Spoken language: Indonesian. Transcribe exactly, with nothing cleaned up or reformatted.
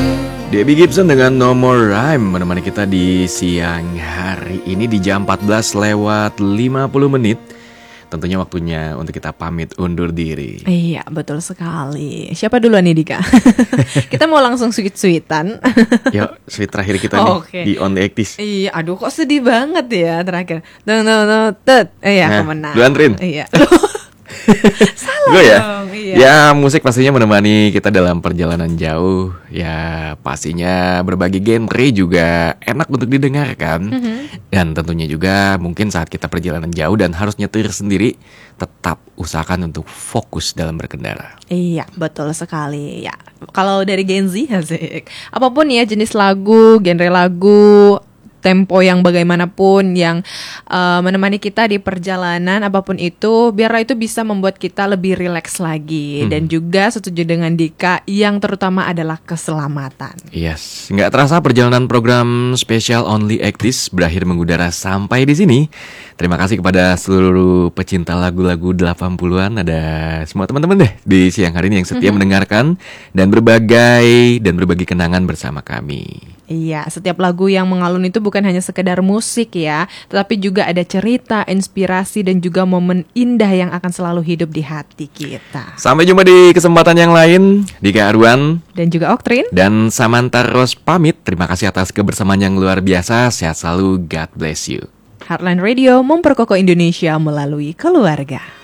Debbie Gibson dengan No More Rhyme menemani kita di siang hari ini di jam empat belas lewat lima puluh menit. Tentunya waktunya untuk kita pamit undur diri. Iya, betul sekali. Siapa duluan nih, Dika? Kita mau langsung sweet-sweetan. Yuk, sweet terakhir kita nih okay. di On The Actis. Iya, aduh kok sedih banget ya terakhir. No, no, no, tet. Eh ya, nah, kemenang. Lu antrin. Iya. Salah gue ya. dong, iya. Ya, musik pastinya menemani kita dalam perjalanan jauh. Ya, pastinya berbagai genre juga enak untuk didengarkan. Mm-hmm. Dan tentunya juga mungkin saat kita perjalanan jauh dan harus nyetir sendiri, tetap usahakan untuk fokus dalam berkendara. Iya, betul sekali. Ya, kalau dari Gen Z, asik. Apapun ya jenis lagu, genre lagu, tempo yang bagaimanapun yang uh, menemani kita di perjalanan apapun itu, biarlah itu bisa membuat kita lebih rileks lagi. Hmm. Dan juga setuju dengan Dika yang terutama adalah keselamatan. Yes, nggak terasa perjalanan program spesial Only Actis berakhir mengudara sampai di sini. Terima kasih kepada seluruh pecinta lagu-lagu delapan puluhan, ada semua teman-teman deh di siang hari ini yang setia mm-hmm. mendengarkan dan berbagai dan berbagi kenangan bersama kami. Iya, setiap lagu yang mengalun itu bukan hanya sekedar musik ya, tetapi juga ada cerita, inspirasi, dan juga momen indah yang akan selalu hidup di hati kita. Sampai jumpa di kesempatan yang lain. Dika Arwan dan juga Oktrin dan Samantha Rose pamit. Terima kasih atas kebersamaan yang luar biasa. Sehat selalu, God bless you. Heartline Radio memperkokoh Indonesia melalui keluarga.